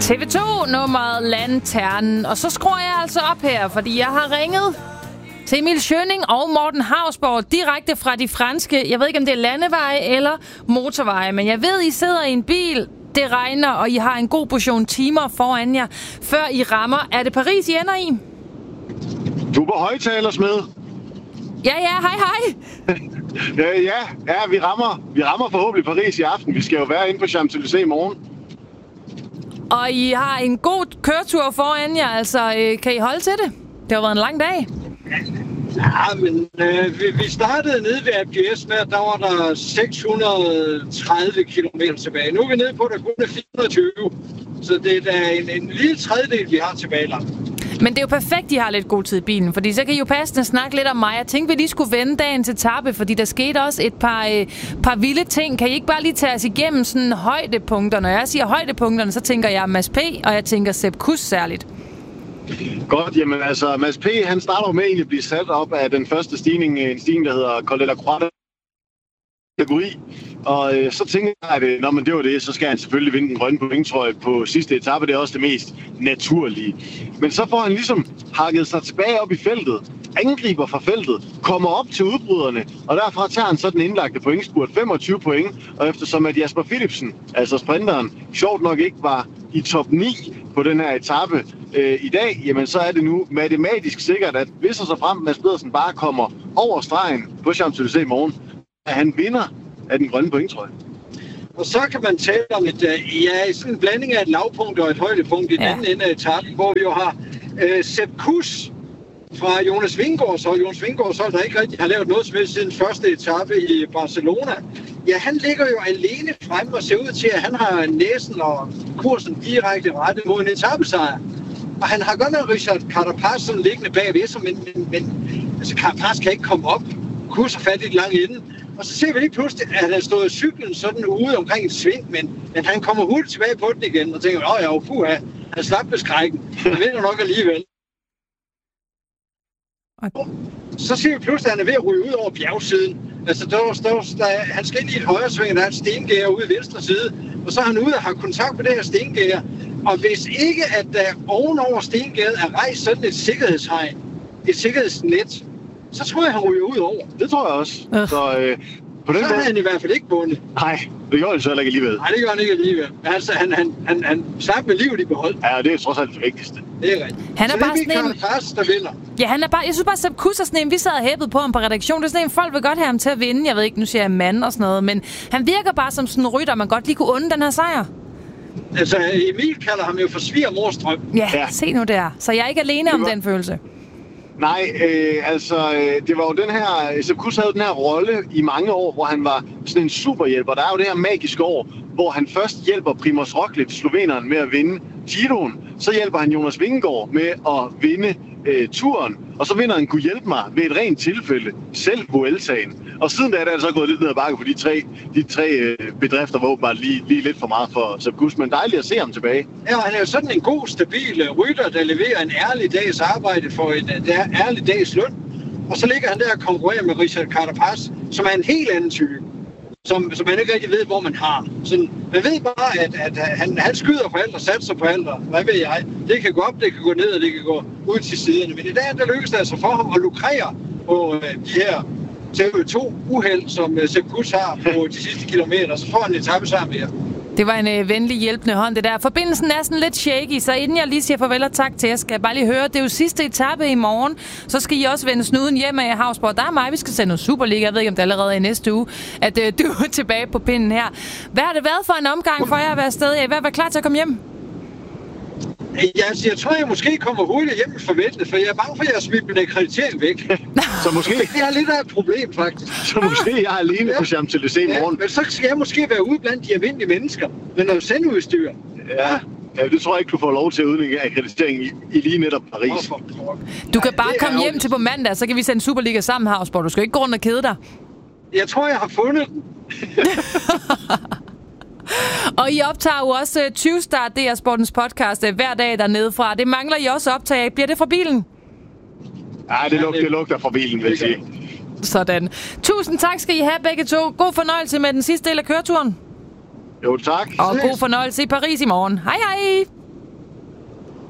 TV2-nummeret Lanternen. Og så skruer jeg altså op her, fordi jeg har ringet til Emil Schønning og Morten Hausborg direkte fra de franske, jeg ved ikke om det er landeveje eller motorveje, men jeg ved, I sidder i en bil, det regner, og I har en god portion timer foran jer, før I rammer. Er det Paris, I ender i? Du er på højtalersmed. Ja, hej. Ja, vi rammer forhåbentlig Paris i aften. Vi skal jo være inde på Champs-Élysées i morgen. Og I har en god køretur foran jer, altså kan I holde til det? Det har været en lang dag. Ja, men vi startede nede ved APS med, at der var der 630 kilometer tilbage. Nu er vi nede på, at der kun er 420. Så det er da en lille tredjedel, vi har tilbage langt. Men det er jo perfekt, at I har lidt god tid i bilen, fordi så kan I jo passende snakke lidt om mig. Jeg tænkte, vi lige skulle vende dagen til etape, fordi der skete også et par vilde ting. Kan I ikke bare lige tage os igennem sådan højdepunkter? Når jeg siger højdepunkterne, så tænker jeg Mads P., og jeg tænker Sepp Kuss særligt. Godt, jamen altså, Mads P., han starter med egentlig at blive sat op af den første stigning, en stigning, der hedder Col de la Croix. Og så tænker jeg, at når man det var det, så skal han selvfølgelig vinde den grønne pointtrøje på sidste etape. Det er også det mest naturlige. Men så får han ligesom hakket sig tilbage op i feltet, angriber fra feltet, kommer op til udbryderne, og derfra tager han så den indlagte pointspurt, 25 point. Og eftersom at Jasper Philipsen, altså sprinteren, sjovt nok ikke var i top 9 på den her etape i dag, jamen så er det nu matematisk sikkert, at hvis og så frem Mads Pedersen bare kommer over stregen på Champs-Élysées i morgen, at han vinder af den grønne pointtrøje. Og så kan man tale om sådan en blanding af et lavpunkt og et højdepunkt i den anden ende af etappen, hvor vi jo har Sepp Kuss fra Jonas Vingegaards hold. Jonas Vingegaards hold, der ikke rigtig har lavet noget som helst siden første etape i Barcelona. Ja, han ligger jo alene fremme og ser ud til, at han har næsen og kursen direkte rettet mod en etapesejr. Og han har godt nok Richard Carapaz sådan liggende bagved, men altså Carapaz kan ikke komme op. Kuss er fat i det lange ende. Og så ser vi lige pludselig, at han har stået i cyklen sådan ude omkring et sving, men han kommer hurtigt tilbage på den igen og tænker, han slap med skrækken. Han vinder nok alligevel. Så ser vi pludselig, at han er ved at ryge ud over bjergsiden. Altså, han skal ind i et højre sving, der er et stengære ude i venstre side, og så er han ude og har kontakt med det her stengære. Og hvis ikke, at der ovenover stengæret er rejst sådan et sikkerhedshegn, et sikkerhedsnet, så tror jeg, han ryger ud over. Det tror jeg også. Så på den så er han i hvert fald ikke bundet. Nej, det gjorde han så heller ikke alligevel. Nej, det gør han ikke alligevel. Altså, han slap med livet i behold. Ja, det er trods alt det vigtigste. Det er rigtigt. Han er så bare sådan en fast, der vinder. Ja, han er bare, jeg synes bare, Sepp Kuss er sådan en, vi sad og hæppede på ham på redaktion. Det er sådan en, folk vil godt have ham til at vinde. Jeg ved ikke, nu siger jeg mand og sådan noget, men han virker bare som sådan en rytter, man godt lige kunne unde den her sejr. Altså, Emil kalder ham jo for svigermorstrøm. Ja, se nu der. Så jeg er ikke alene om den følelse. Nej, det var jo den her, Sepp Kuss havde den her rolle i mange år, hvor han var sådan en superhjælper. Der er jo det her magiske år, hvor han først hjælper Primož Roglič, sloveneren, med at vinde Giroen. Så hjælper han Jonas Vingegaard med at vinde turen, og så vinder han kunne hjælpe mig ved et rent tilfælde, selv Vueltaen. Og siden da er det så gået lidt ned ad bakke på de tre bedrifter, var åbenbart lige lidt for meget for Sepp Kuss, men dejligt at se ham tilbage. Ja, han er jo sådan en god, stabil rytter, der leverer en ærlig dags arbejde for en ærlig dags løn. Og så ligger han der og konkurrerer med Richard Carapaz, som er en helt anden type. Som man ikke rigtig ved, hvor man har. Sådan, man ved bare, at han skyder på alt og satser på alt. Hvad ved jeg? Det kan gå op, det kan gå ned, og det kan gå ud til siderne. Men i dag, der lykkes det altså for ham at lukrere på de her TV2-uheld, som Sepp Kuss har på de sidste kilometer. Så får han en etapesejr mere. Det var en venlig hjælpende hånd, det der. Forbindelsen er sådan lidt shaky, så inden jeg lige siger farvel og tak til jer, skal jeg bare lige høre, det er jo sidste etape i morgen. Så skal I også vende snuden hjem af Hausborg. Der er mig, vi skal sende noget Superliga. Jeg ved ikke, om det allerede er i næste uge, at du er tilbage på pinden her. Hvad har det været for en omgang for jer at være afsted? Jeg er klar til at komme hjem? Jeg tror, jeg måske kommer hurtigt hjem forventet, for jeg er bange for, at jeg har smidt min akkreditering væk. Så måske det er lidt af et problem, faktisk. Så måske jeg er alene på Champs-Élysées i morgen. Men så skal jeg måske være ude blandt de almindelige mennesker, med noget sendudstyr. Ja, det tror jeg ikke, du får lov til at udlægge akkreditering i lige netop Paris. Du kan bare komme hjem til på mandag, så kan vi sende Superliga sammen, Hausborg. Du skal ikke gå rundt og kede dig. Jeg tror, jeg har fundet den. Og I optager jo også 20 Start, DR Sportens podcast, hver dag dernede fra. Det mangler I også optag. Bliver det fra bilen? Ja, det lugter fra bilen, vil jeg sige. Sådan. Tusind tak skal I have begge to. God fornøjelse med den sidste del af køreturen. Jo, tak. Og god fornøjelse i Paris i morgen. Hej hej!